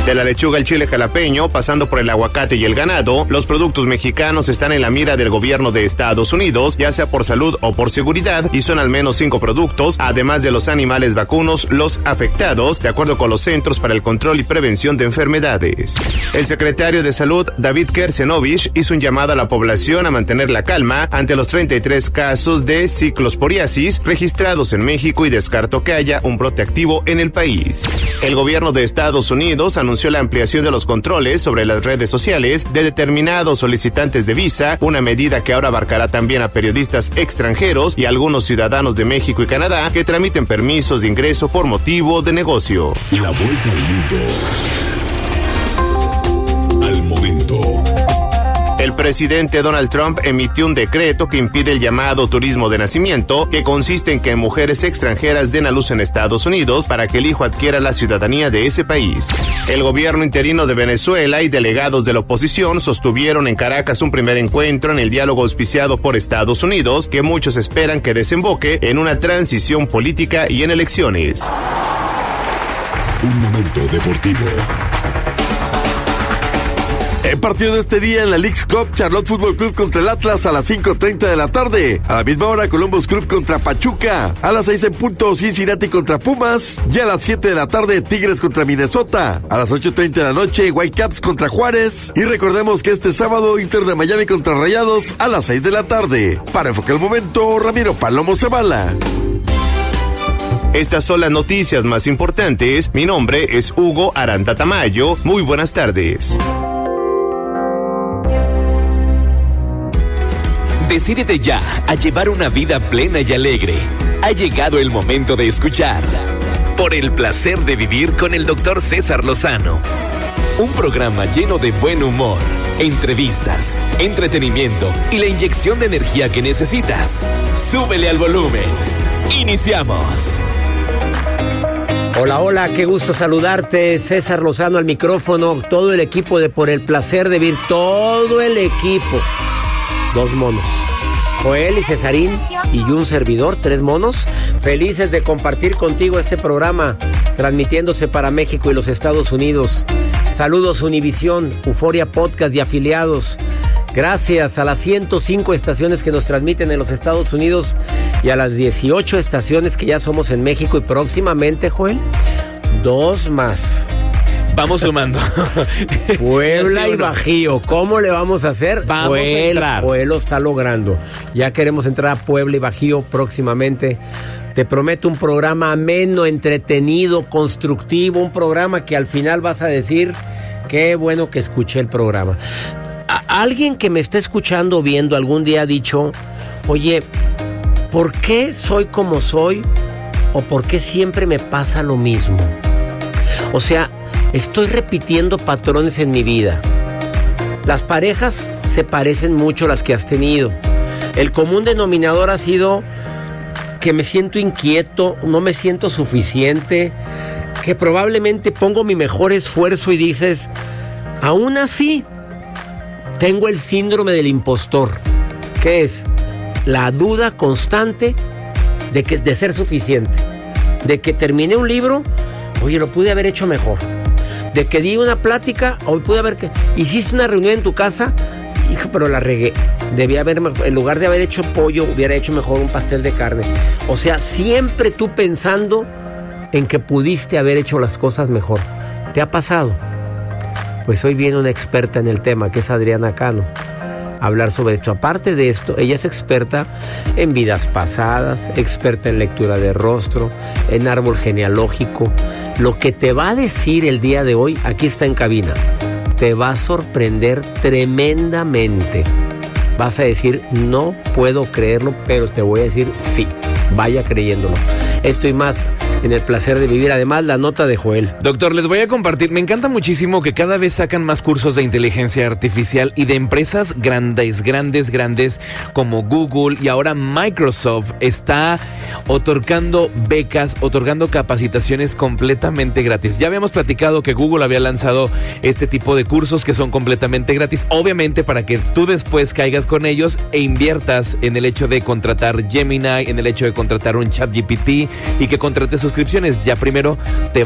De la lechuga al chile jalapeño, pasando por el aguacate y el ganado, los productos mexicanos están en la mira del gobierno de Estados Unidos, ya sea por salud o por seguridad, y son al menos 5 productos, además de los animales vacunos, los afectados, de acuerdo con los Centros para el Control y Prevención de Enfermedades. El secretario de Salud, David Kersenovich, hizo un llamado a la población a mantener la calma ante los 33 casos de ciclosporiasis registrados en México y descartó que haya un brote activo en el país. El gobierno de Estados Unidos anunció la ampliación de los controles sobre las redes sociales de determinados solicitantes de visa, una medida que ahora abarcará también a periodistas extranjeros y algunos ciudadanos de México y Canadá que tramiten permisos de ingreso por motivo de negocio. La vuelta al mundo al momento. El presidente Donald Trump emitió un decreto que impide el llamado turismo de nacimiento, que consiste en que mujeres extranjeras den a luz en Estados Unidos para que el hijo adquiera la ciudadanía de ese país. El gobierno interino de Venezuela y delegados de la oposición sostuvieron en Caracas un primer encuentro en el diálogo auspiciado por Estados Unidos, que muchos esperan que desemboque en una transición política y en elecciones. Un momento deportivo. El partido de este día en la Leagues Cup, Charlotte Fútbol Club contra el Atlas a las 5:30 de la tarde. A la misma hora, Columbus Club contra Pachuca. A las 6 en punto, Cincinnati contra Pumas. Y a las 7 de la tarde, Tigres contra Minnesota. A las 8:30 de la noche, Whitecaps contra Juárez. Y recordemos que este sábado, Inter de Miami contra Rayados a las 6 de la tarde. Para enfocar el momento, Ramiro Palomo Zavala. Estas son las noticias más importantes. Mi nombre es Hugo Aranda Tamayo. Muy buenas tardes. Decídete ya a llevar una vida plena y alegre. Ha llegado el momento de escuchar Por el placer de vivir con el Dr. César Lozano. Un programa lleno de buen humor, entrevistas, entretenimiento y la inyección de energía que necesitas. Súbele al volumen. Iniciamos. Hola, hola, qué gusto saludarte. César Lozano al micrófono, todo el equipo de Por el placer de vivir, todo el equipo. 2 monos, Joel y Cesarín y un servidor, 3 monos, felices de compartir contigo este programa, transmitiéndose para México y los Estados Unidos. Saludos Univisión, Euforia Podcast y afiliados. Gracias a las 105 estaciones que nos transmiten en los Estados Unidos y a las 18 estaciones que ya somos en México y próximamente, Joel, 2 más. Vamos sumando. Puebla y Bajío. ¿Cómo le vamos a hacer? Vamos a entrar. Joel lo está logrando. Ya queremos entrar a Puebla y Bajío próximamente. Te prometo un programa ameno, entretenido, constructivo. Un programa que al final vas a decir, qué bueno que escuché el programa. Alguien que me está escuchando o viendo algún día ha dicho, oye, ¿por qué soy como soy? ¿O por qué siempre me pasa lo mismo? O sea, estoy repitiendo patrones en mi vida. Las parejas se parecen mucho a las que has tenido. El común denominador ha sido que me siento inquieto, no me siento suficiente, que probablemente pongo mi mejor esfuerzo y dices, aún así, tengo el síndrome del impostor. ¿Qué es? La duda constante de ser suficiente. De que terminé un libro, oye, lo pude haber hecho mejor. De que di una plática, hoy pude haber hiciste una reunión en tu casa, hijo, pero la regué. Debía haber, en lugar de haber hecho pollo, hubiera hecho mejor un pastel de carne. O sea, siempre tú pensando en que pudiste haber hecho las cosas mejor. ¿Te ha pasado? Pues hoy viene una experta en el tema, que es Adriana Cano, a hablar sobre esto. Aparte de esto, ella es experta en vidas pasadas, experta en lectura de rostro, en árbol genealógico. Lo que te va a decir el día de hoy, aquí está en cabina, te va a sorprender tremendamente. Vas a decir, no puedo creerlo, pero te voy a decir sí, vaya creyéndolo. Esto y más en el placer de vivir. Además, la nota de Joel. Doctor, les voy a compartir. Me encanta muchísimo que cada vez sacan más cursos de inteligencia artificial y de empresas grandes como Google, y ahora Microsoft está otorgando becas, otorgando capacitaciones completamente gratis. Ya habíamos platicado que Google había lanzado este tipo de cursos que son completamente gratis, obviamente para que tú después caigas con ellos e inviertas en el hecho de contratar Gemini, en el hecho de contratar un ChatGPT y que contrates suscripciones. Ya primero te